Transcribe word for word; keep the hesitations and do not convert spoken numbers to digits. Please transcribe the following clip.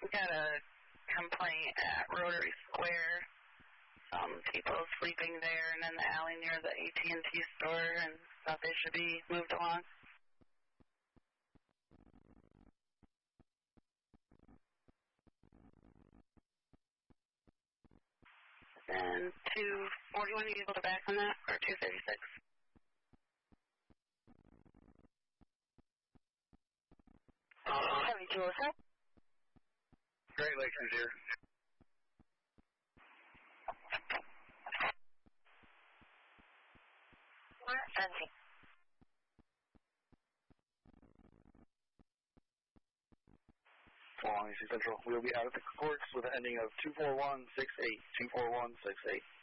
We got a complaint at Rotary Square. Some people sleeping there and in the alley near the A T and T store, and thought they should be moved along. And two forty-one, are you able to back on that, or two thirty-six? seventy-two oh seven. Great Lakes is here. Fencing. Long East Central. We'll be out of the courts with an ending of two four one six eight. two four one six eight.